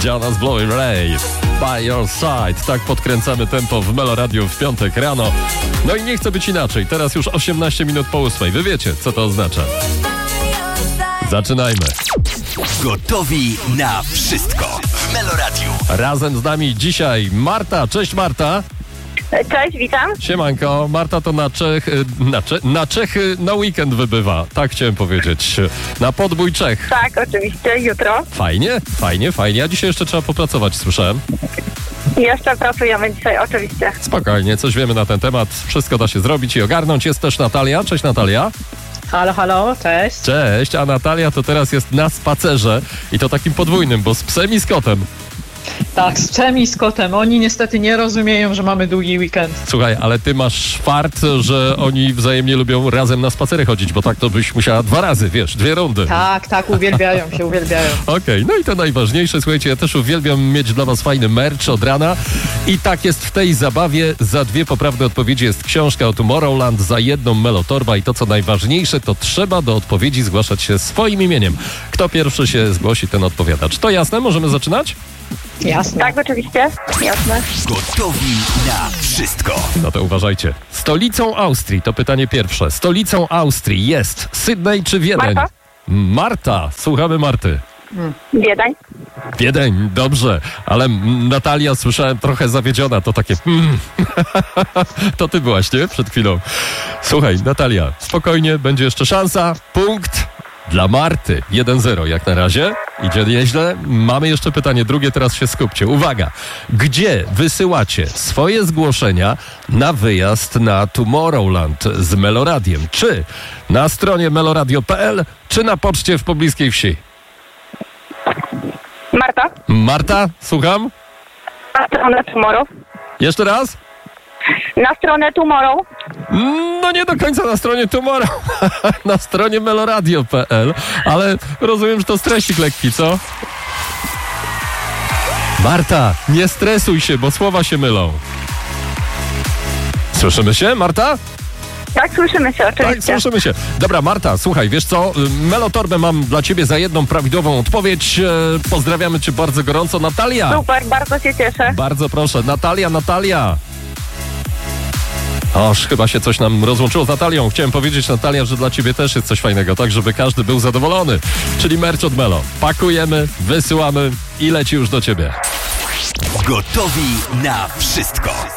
Jonas Blue Ray, By Your Side. Tak podkręcamy tempo w Melo Radio w piątek rano. No i nie chce być inaczej. Teraz już 18 minut po 8. Wy wiecie, co to oznacza. Zaczynajmy. Gotowi na wszystko w Melo Radio. Razem z nami dzisiaj Marta. Cześć Marta. Cześć, witam. Siemanko. Marta to na Czechy na weekend wybywa. Tak chciałem powiedzieć. Na podbój Czech. Tak, oczywiście, jutro. Fajnie. A dzisiaj jeszcze trzeba popracować, słyszałem. Jeszcze pracujemy dzisiaj, oczywiście. Spokojnie, coś wiemy na ten temat. Wszystko da się zrobić i ogarnąć. Jest też Natalia. Cześć Natalia. Halo, cześć. Cześć, a Natalia to teraz jest na spacerze i to takim podwójnym, bo z psem i z kotem. Tak, z psem i z kotem. Oni niestety nie rozumieją, że mamy długi weekend. Słuchaj, ale ty masz fart, że oni wzajemnie lubią razem na spacery chodzić, bo tak to byś musiała 2 razy, wiesz, 2 rundy. Tak, uwielbiają. Okej, no i to najważniejsze. Słuchajcie, ja też uwielbiam mieć dla was fajny merch od rana. I tak jest w tej zabawie. Za 2 poprawne odpowiedzi jest książka o Tomorrowland, za 1 melotorba i to co najważniejsze, to trzeba do odpowiedzi zgłaszać się swoim imieniem. Kto pierwszy się zgłosi, ten odpowiada. Czy to jasne? Możemy zaczynać? Jasne. Tak, oczywiście, jasne. Gotowi na wszystko. No to uważajcie. Stolicą Austrii, to pytanie pierwsze. Stolicą Austrii jest Sydney czy Wiedeń? Marta, słuchamy Marty. Wiedeń. Wiedeń, dobrze, ale Natalia, słyszałem, trochę zawiedziona, to takie To ty byłaś, nie? Przed chwilą. Słuchaj, Natalia, spokojnie, będzie jeszcze szansa. Punkt dla Marty. 1-0 jak na razie. Idzie nieźle. Mamy jeszcze pytanie drugie, teraz się skupcie. Uwaga, gdzie wysyłacie swoje zgłoszenia na wyjazd na Tomorrowland z Meloradiem? Czy na stronie meloradio.pl, czy na poczcie w pobliskiej wsi? Marta, słucham? Na stronę Tomorrow. Jeszcze raz? Na stronę Tomorrow. No nie do końca na stronie Tomorrow, na stronie meloradio.pl, ale rozumiem, że to stresik lekki, co? Marta, nie stresuj się, bo słowa się mylą. Słyszymy się, Marta? Tak, słyszymy się, oczywiście. Tak, słyszymy się. Dobra, Marta, słuchaj, wiesz co? Melotorbę mam dla ciebie za 1 prawidłową odpowiedź. Pozdrawiamy cię bardzo gorąco. Natalia. Super, bardzo się cieszę. Bardzo proszę. Natalia. Oż, chyba się coś nam rozłączyło z Natalią. Chciałem powiedzieć, Natalia, że dla ciebie też jest coś fajnego, tak żeby każdy był zadowolony. Czyli merch od Melo. Pakujemy, wysyłamy i leci już do ciebie. Gotowi na wszystko.